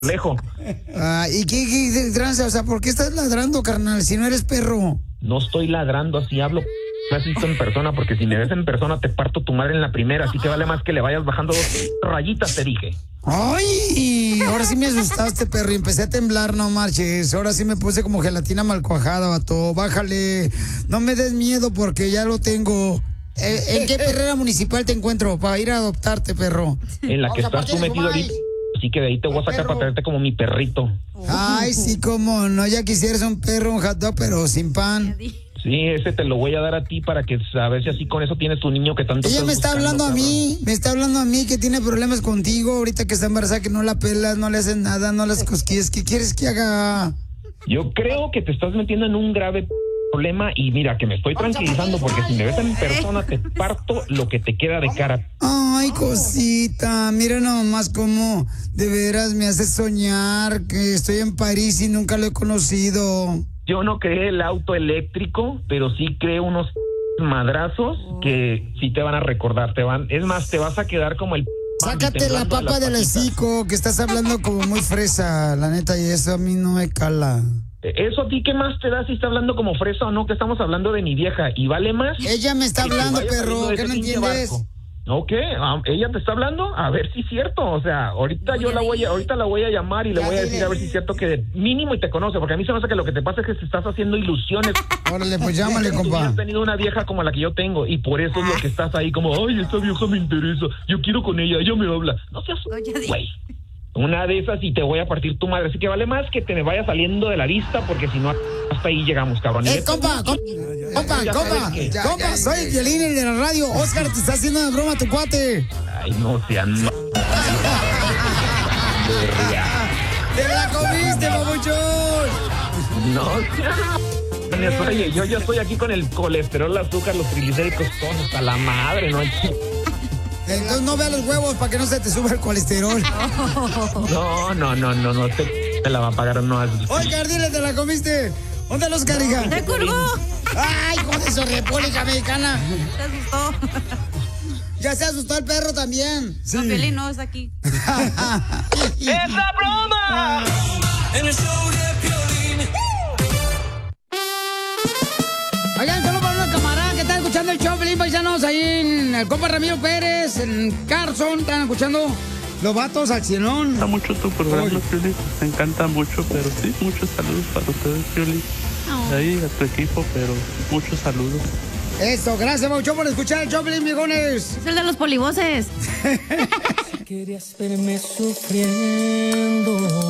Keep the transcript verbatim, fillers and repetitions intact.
lejos. Ah, ¿y qué, qué tranza? O sea, ¿por qué estás ladrando, carnal, si no eres perro? No estoy ladrando, así hablo. Me has visto en persona, porque si me ves en persona te parto tu madre en la primera, así que vale más que le vayas bajando dos rayitas, te dije. ¡Ay! Ahora sí me asustaste, perro, y empecé a temblar, no marches. Ahora sí me puse como gelatina mal cuajada, vato. Bájale. No me des miedo porque ya lo tengo. ¿En qué perrera municipal te encuentro para ir a adoptarte, perro? En la que estás tú metido ahorita. Así que de ahí te voy a sacar para traerte como mi perrito. Ay, sí, cómo no. Ya quisieras un perro, un hot dog, pero sin pan. Sí, ese te lo voy a dar a ti para que a ver si así con eso tienes tu niño que tanto. Ella me está buscando, hablando cabrón. a mí, me está hablando a mí que tiene problemas contigo ahorita que está embarazada, que no la pelas, no le haces nada, no las cosquillas. ¿Qué quieres que haga? Yo creo que te estás metiendo en un grave problema y mira, que me estoy tranquilizando porque si me ves en persona te parto lo que te queda de cara. Ay, cosita, mira nomás cómo de veras me hace soñar que estoy en París y nunca lo he conocido. Yo no creé el auto eléctrico, pero sí creé unos madrazos que sí te van a recordar, te van, es más, te vas a quedar como el... Sácate la papa del hocico, que estás hablando como muy fresa, la neta, y eso a mí no me cala. Eso a ti, ¿qué más te da si está hablando como fresa o no? Que estamos hablando de mi vieja y vale más. Ella me está hablando, perro, ¿qué no entiendes? ¿No qué? Ah, ¿ella te está hablando? A ver si es cierto, o sea, ahorita yo la voy a, ahorita la voy a llamar y le voy a decir a ver si es cierto que de mínimo y te conoce, porque a mí se me hace que lo que te pasa es que te estás haciendo ilusiones. Órale, pues llámale, compa. Has tenido una vieja como la que yo tengo y por eso es lo que estás ahí como, ay, esta vieja me interesa, yo quiero con ella, ella me habla. No seas güey. Una de esas y te voy a partir tu madre, así que vale más que te me vaya saliendo de la vista, porque si no hasta ahí llegamos, cabrón. Eh, compa, compa, compa, compa, compa, soy Violín, el de la radio. Oscar, te está haciendo de broma tu cuate. Ay, no sean... ¡Te la comiste, babuchón! No sean... Oye, yo ya estoy aquí con el colesterol, el azúcar, los triglicéridos, todos hasta la madre, ¿no? Entonces no veas los huevos para que no se te suba el colesterol. No, no, no, no, no te, te la va a pagar, no. Oscar, dile, te la comiste. ¿Dónde los carija? ¡Te colgó! ¡Ay, hijo de su República Mexicana! Se asustó. Ya se asustó el perro también. Sí. No, Piolín no, es aquí. ¡Es la broma! En el show de Piolín. Oigan, solo para una camarada que está escuchando el show, Piolín, paisanos, ahí en el compa Ramiro Pérez, en Carson, están escuchando los vatos al cienón. Me gusta mucho tu programa, Piolín, me encanta mucho, pero sí, muchos saludos para ustedes, Piolín. Oh. Ahí a tu equipo, pero muchos saludos. Eso, gracias, Maucho, por escuchar el show, Piolín, viejones. Es el de los polivoces. Querías verme sufriendo.